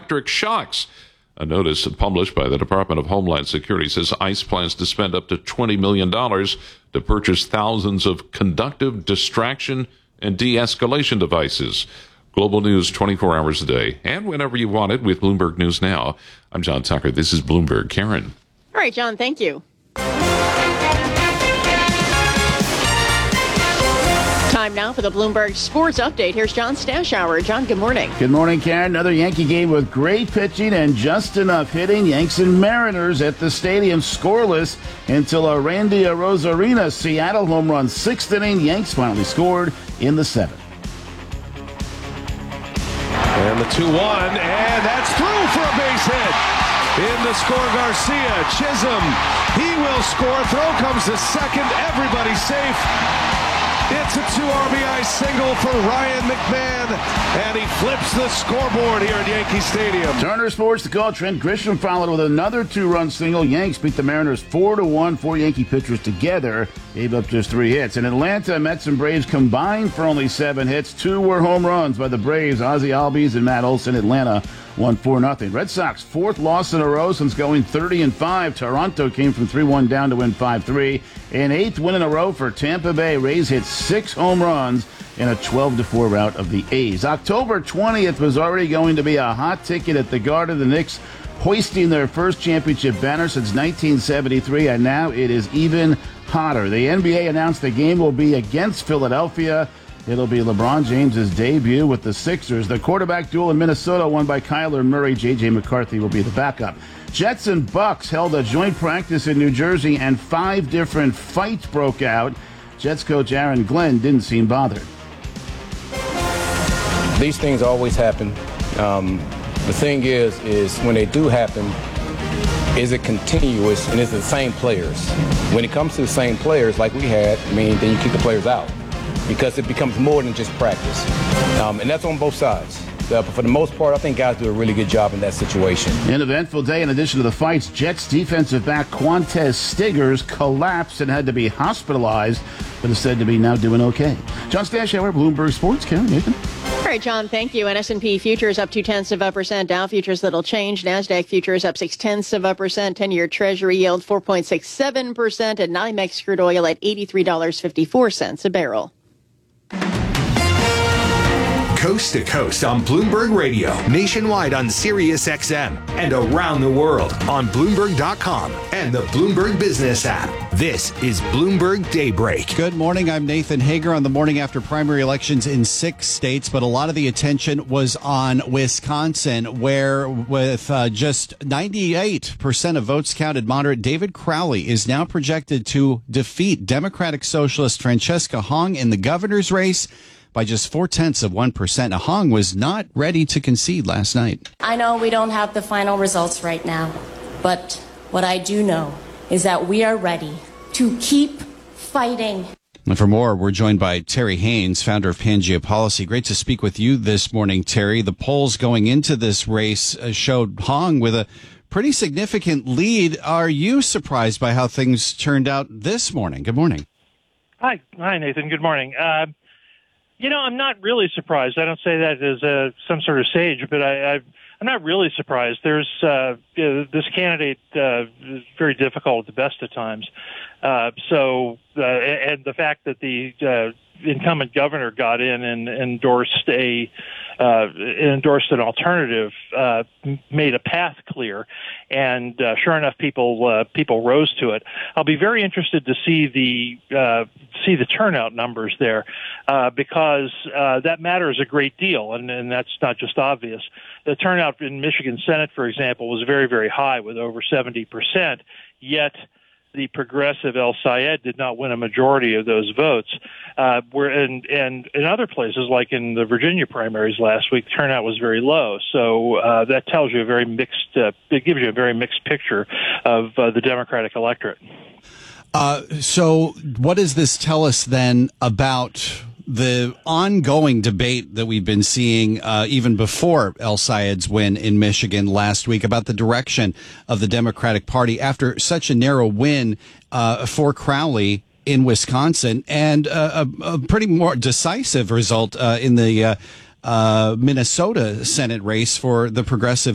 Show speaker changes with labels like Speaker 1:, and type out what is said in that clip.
Speaker 1: electric shocks. A notice published by the Department of Homeland Security says ICE plans to spend up to $20 million to purchase thousands of conductive distraction and de-escalation devices. Global news 24 hours a day and whenever you want it with Bloomberg News Now. I'm John Tucker. This is Bloomberg. Karen.
Speaker 2: All right, John, thank you. Time now for the Bloomberg Sports Update. Here's John Stashower. John, good morning.
Speaker 3: Good morning, Karen. Another Yankee game with great pitching and just enough hitting. Yanks and Mariners at the stadium scoreless until a Randy Arozarena Seattle home run. Sixth inning, Yanks finally scored in the seventh.
Speaker 4: And the 2-1, and that's through for a base hit. In to score Garcia. Chisholm, he will score. Throw comes to second. Everybody safe. It's a 2 RBI single for Ryan McMahon, and he flips the scoreboard here at Yankee Stadium.
Speaker 3: Turner Sports to call. Trent Grisham followed with another 2-run single. Yanks beat the Mariners 4-1. Four Yankee pitchers together gave up just 3 hits. In Atlanta, Mets and Braves combined for only 7 hits. 2 were home runs by the Braves. Ozzie Albies and Matt Olson. Atlanta won 4-0. Red Sox, 4th loss in a row since going 30-5. Toronto came from 3-1 down to win 5-3. An 8th win in a row for Tampa Bay. Rays hit 6 home runs in a 12-4 rout of the A's. October 20th was already going to be a hot ticket at the Garden. The Knicks hoisting their first championship banner since 1973, and now it is even hotter. The NBA announced the game will be against Philadelphia. It'll be LeBron James' debut with the Sixers. The quarterback duel in Minnesota won by Kyler Murray. J.J. McCarthy will be the backup. Jets and Bucks held a joint practice in New Jersey, and 5 different fights broke out. Jets coach Aaron Glenn didn't seem bothered.
Speaker 5: These things always happen. The thing is when they do happen, is it continuous and is it the same players? When it comes to the same players like we had, then you keep the players out because it becomes more than just practice. And that's on both sides. But for the most part, I think guys do a really good job in that situation.
Speaker 3: An eventful day. In addition to the fights, Jets defensive back Quantez Stiggers collapsed and had to be hospitalized, but is said to be now doing okay. John Stashower, Bloomberg Sports. Karen, Nathan.
Speaker 2: All right, John, thank you. And S&P futures up 0.2%. Dow futures little change. NASDAQ futures up 0.6%. 10-year Treasury yield 4.67%. And NYMEX crude oil at $83.54 a barrel.
Speaker 6: Coast to coast on Bloomberg Radio, nationwide on Sirius XM, and around the world on Bloomberg.com and the Bloomberg Business app. This is Bloomberg Daybreak.
Speaker 7: Good morning. I'm Nathan Hager on the morning after primary elections in 6 states, but a lot of the attention was on Wisconsin, where with just 98% of votes counted, moderate David Crowley is now projected to defeat Democratic Socialist Francesca Hong in the governor's race by just 0.4%. Hong was not ready to concede last night.
Speaker 8: I know we don't have the final results right now, but what I do know is that we are ready to keep fighting.
Speaker 7: And for more, we're joined by Terry Haynes, founder of Pangea Policy. Great to speak with you this morning, Terry. The polls going into this race showed Hong with a pretty significant lead. Are you surprised by how things turned out this morning? Good morning.
Speaker 9: Hi, Nathan. Good morning. I'm not really surprised. I don't say that as some sort of sage, but I'm not really surprised. There's this candidate is very difficult at the best of times. And the fact that the incumbent governor got in and endorsed an alternative made a path clear, and sure enough, people rose to it. I'll be very interested to see the turnout numbers there because that matters a great deal, and that's not just obvious. The turnout in Michigan Senate, for example, was very, very high with over 70%, yet the progressive El Sayed did not win a majority of those votes. And in other places, like in the Virginia primaries last week, turnout was very low. So that tells you it gives you a very mixed picture of the Democratic electorate.
Speaker 7: So what does this tell us then about the ongoing debate that we've been seeing even before El Sayed's win in Michigan last week about the direction of the Democratic Party after such a narrow win for Crowley in Wisconsin and a pretty more decisive result in the Minnesota Senate race for the progressive